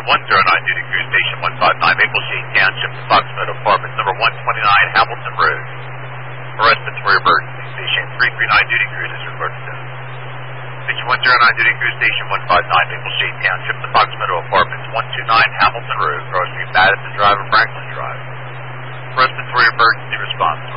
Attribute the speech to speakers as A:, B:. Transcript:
A: 109 duty crew station 159 Maple Shade Township, Fox Meadow Apartments, number 129 Hamilton Road. For respiratory emergency, station 339 duty crew is reported to. Station 109 duty crew station 159 Maple Shade Township, the Fox Meadow Apartments, 129 Hamilton Road, crossing Madison Drive and Franklin Drive. For respiratory emergency response,